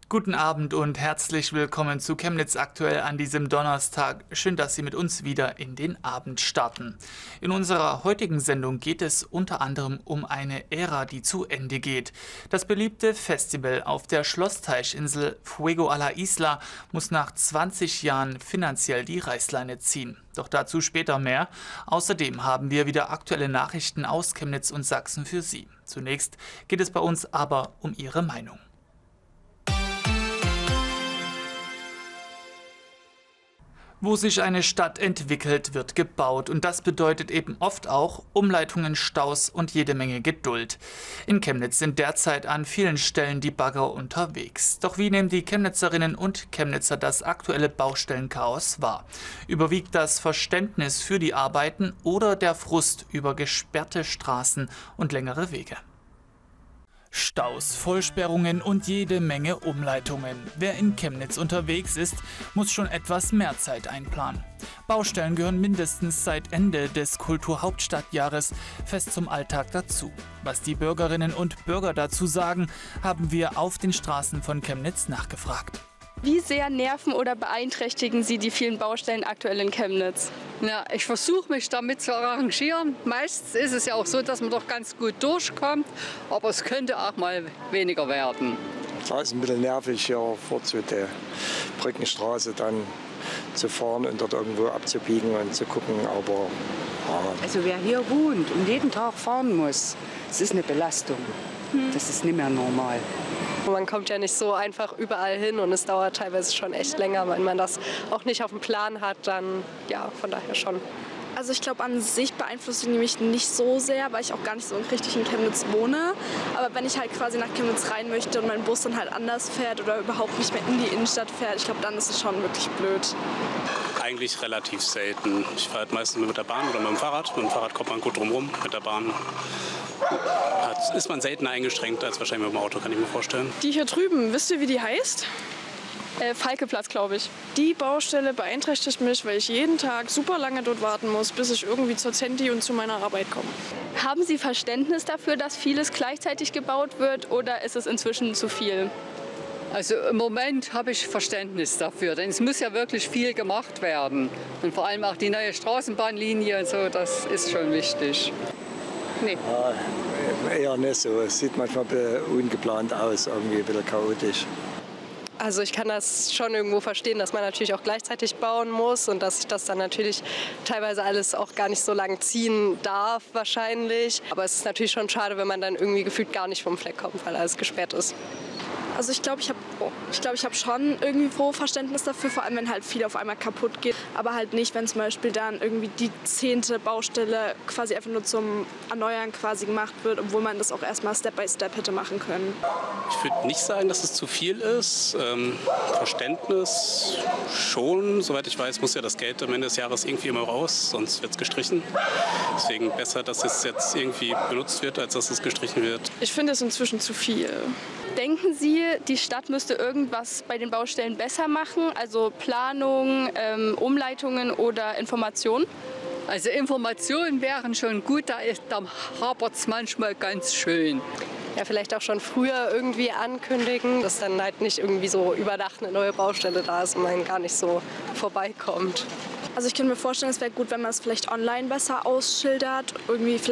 Guten Abend und herzlich willkommen zu Chemnitz aktuell an diesem Donnerstag. Schön, dass Sie mit uns wieder in den Abend starten. In unserer heutigen Sendung geht es unter anderem um eine Ära, die zu Ende geht. Das beliebte Festival auf der Schlossteichinsel Fuego a la Isla muss nach 20 Jahren finanziell die Reißleine ziehen. Doch dazu später mehr. Außerdem haben wir wieder aktuelle Nachrichten aus Chemnitz und Sachsen für Sie. Zunächst geht es bei uns aber um Ihre Meinung. Wo sich eine Stadt entwickelt, wird gebaut und das bedeutet eben oft auch Umleitungen, Staus und jede Menge Geduld. In Chemnitz sind derzeit an vielen Stellen die Bagger unterwegs. Doch wie nehmen die Chemnitzerinnen und Chemnitzer das aktuelle Baustellenchaos wahr? Überwiegt das Verständnis für die Arbeiten oder der Frust über gesperrte Straßen und längere Wege? Staus, Vollsperrungen und jede Menge Umleitungen. Wer in Chemnitz unterwegs ist, muss schon etwas mehr Zeit einplanen. Baustellen gehören mindestens seit Ende des Kulturhauptstadtjahres fest zum Alltag dazu. Was die Bürgerinnen und Bürger dazu sagen, haben wir auf den Straßen von Chemnitz nachgefragt. Wie sehr nerven oder beeinträchtigen Sie die vielen Baustellen aktuell in Chemnitz? Ja, ich versuche mich damit zu arrangieren. Meistens ist es ja auch so, dass man doch ganz gut durchkommt, aber es könnte auch mal weniger werden. Da ist ein bisschen nervig, hier vor zu der Brückenstraße dann zu fahren und dort irgendwo abzubiegen und zu gucken, aber ja. Also wer hier wohnt und jeden Tag fahren muss, das ist eine Belastung. Das ist nicht mehr normal. Man kommt ja nicht so einfach überall hin und es dauert teilweise schon echt länger, wenn man das auch nicht auf dem Plan hat, dann ja, von daher schon. Also ich glaube, an sich beeinflusst sie mich nicht so sehr, weil ich auch gar nicht so richtig in Chemnitz wohne. Aber wenn ich halt quasi nach Chemnitz rein möchte und mein Bus dann halt anders fährt oder überhaupt nicht mehr in die Innenstadt fährt, ich glaube, dann ist es schon wirklich blöd. Eigentlich relativ selten. Ich fahre halt meistens mit der Bahn oder mit dem Fahrrad. Mit dem Fahrrad kommt man gut drumherum, mit der Bahn ist man seltener eingeschränkt als wahrscheinlich mit dem Auto, kann ich mir vorstellen. Die hier drüben, wisst ihr, wie die heißt? Falkeplatz, glaube ich. Die Baustelle beeinträchtigt mich, weil ich jeden Tag super lange dort warten muss, bis ich irgendwie zur Zenti und zu meiner Arbeit komme. Haben Sie Verständnis dafür, dass vieles gleichzeitig gebaut wird oder ist es inzwischen zu viel? Also im Moment habe ich Verständnis dafür, denn es muss ja wirklich viel gemacht werden. Und vor allem auch die neue Straßenbahnlinie und so, das ist schon wichtig. Nee. Ja, eher nicht so. Es sieht manchmal ein bisschen ungeplant aus, irgendwie ein bisschen chaotisch. Also ich kann das schon irgendwo verstehen, dass man natürlich auch gleichzeitig bauen muss und dass sich das dann natürlich teilweise alles auch gar nicht so lang ziehen darf wahrscheinlich. Aber es ist natürlich schon schade, wenn man dann irgendwie gefühlt gar nicht vom Fleck kommt, weil alles gesperrt ist. Also ich glaube, ich habe schon irgendwo Verständnis dafür, vor allem wenn halt viel auf einmal kaputt geht. Aber halt nicht, wenn zum Beispiel dann irgendwie die 10. Baustelle quasi einfach nur zum Erneuern quasi gemacht wird, obwohl man das auch erstmal Step by Step hätte machen können. Ich würde nicht sagen, dass es zu viel ist. Verständnis schon. Soweit ich weiß, muss ja das Geld am Ende des Jahres irgendwie immer raus, sonst wird es gestrichen. Deswegen besser, dass es jetzt irgendwie benutzt wird, als dass es gestrichen wird. Ich finde es inzwischen zu viel. Denken Sie, die Stadt müsste irgendwas bei den Baustellen besser machen? Also Planung, Umleitungen oder Informationen? Also Informationen wären schon gut, da hapert es manchmal ganz schön. Ja, vielleicht auch schon früher irgendwie ankündigen, dass dann halt nicht irgendwie so über Nacht eine neue Baustelle da ist und man gar nicht so vorbeikommt. Also ich könnte mir vorstellen, es wäre gut, wenn man es vielleicht online besser ausschildert, irgendwie